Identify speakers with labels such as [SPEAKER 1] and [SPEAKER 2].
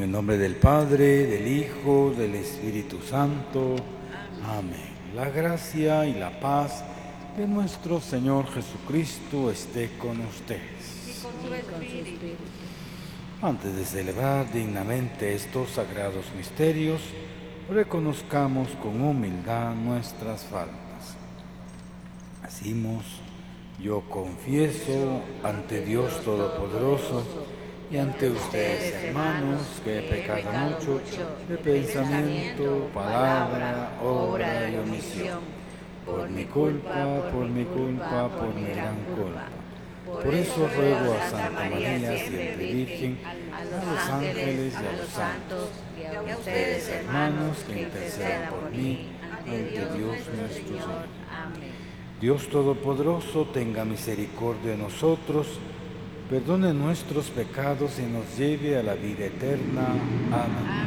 [SPEAKER 1] el nombre del Padre, del Hijo, del Espíritu Santo. Amén. La gracia y la paz de nuestro Señor Jesucristo esté con ustedes.
[SPEAKER 2] Y con su espíritu.
[SPEAKER 1] Antes de celebrar dignamente estos sagrados misterios, reconozcamos con humildad nuestras faltas. Decimos: yo confieso ante Dios Todopoderoso y ante ustedes, hermanos, que he pecado mucho de pensamiento, palabra, obra y omisión, por mi culpa, por mi gran culpa. Por eso ruego a Santa María, siempre Virgen, a los ángeles y a los santos, y a ustedes, hermanos, que intercedan por mí ante Dios nuestro Señor.
[SPEAKER 2] Amén.
[SPEAKER 1] Dios Todopoderoso, tenga misericordia de nosotros, perdone nuestros pecados y nos lleve a la vida eterna. Amén.